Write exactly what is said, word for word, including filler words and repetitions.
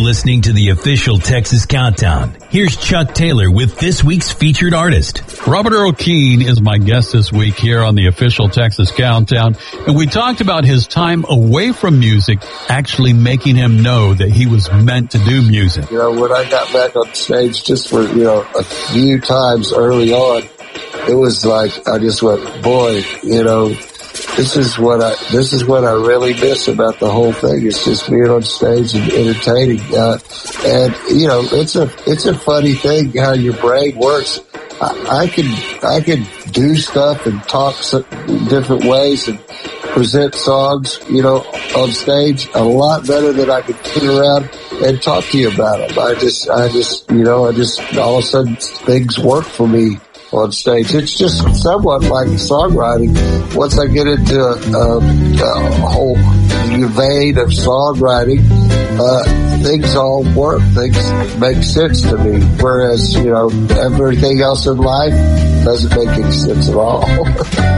listening to the official Texas Countdown. Here's Chuck Taylor with this week's featured artist. Robert Earl Keen is my guest this week here on the official Texas Countdown. And we talked about his time away from music actually making him know that he was meant to do music. You know, when I got back on stage just for, you know, a few times early on, it was like, I just went, boy, you know, this is what I, this is what I really miss about the whole thing. It's just being on stage and entertaining. Uh, and, you know, it's a, it's a funny thing how your brain works. I, I can, I can do stuff and talk some different ways and present songs, you know, on stage a lot better than I could sit around and talk to you about them. I just, I just, you know, I just, all of a sudden things work for me on stage. It's just somewhat like songwriting. Once I get into a, a, a whole vein of songwriting, uh, things all work. Things make sense to me. Whereas, you know, everything else in life doesn't make any sense at all.